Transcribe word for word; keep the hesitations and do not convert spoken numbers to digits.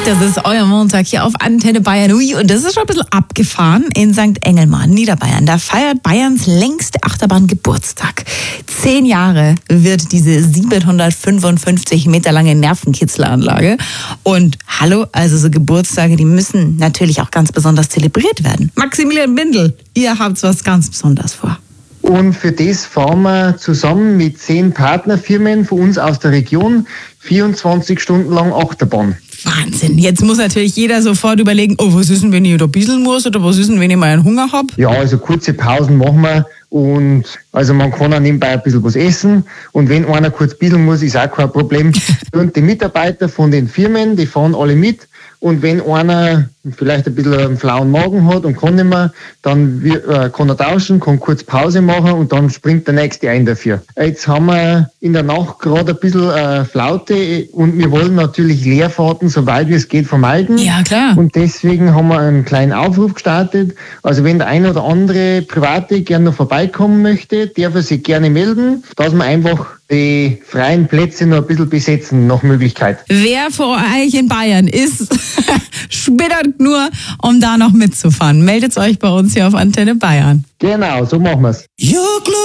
Das ist euer Montag hier auf Antenne Bayern. Ui, und das ist schon ein bisschen abgefahren in Sankt Engelmann, Niederbayern. Da feiert Bayerns längste Achterbahn Geburtstag. Zehn Jahre wird diese siebenhundertfünfundfünfzig Meter lange Nervenkitzelanlage. Und hallo, also so Geburtstage, die müssen natürlich auch ganz besonders zelebriert werden. Maximilian Bindel, ihr habt was ganz Besonderes vor. Und für das fahren wir zusammen mit zehn Partnerfirmen von uns aus der Region vierundzwanzig Stunden lang Achterbahn. Wahnsinn. Jetzt muss natürlich jeder sofort überlegen, oh, was ist denn, wenn ich da bisseln muss oder was ist denn, wenn ich mal einen Hunger habe? Ja, also kurze Pausen machen wir und also man kann auch nebenbei ein bisschen was essen und wenn einer kurz bisseln muss, ist auch kein Problem. Und die Mitarbeiter von den Firmen, die fahren alle mit und wenn einer vielleicht ein bisschen einen flauen Magen hat und kann nicht mehr, dann äh, kann er tauschen, kann kurz Pause machen und dann springt der Nächste ein dafür. Jetzt haben wir in der Nacht gerade ein bisschen äh, Flaute und wir wollen natürlich Leerfahrten, soweit wie es geht, vermeiden. Ja, klar. Und deswegen haben wir einen kleinen Aufruf gestartet. Also wenn der eine oder andere Private gerne noch vorbeikommen möchte, darf er sich gerne melden, dass wir einfach die freien Plätze noch ein bisschen besetzen, nach Möglichkeit. Wer für euch in Bayern ist, spittert nur, um da noch mitzufahren. Meldet euch bei uns hier auf Antenne Bayern. Genau, so machen wir's.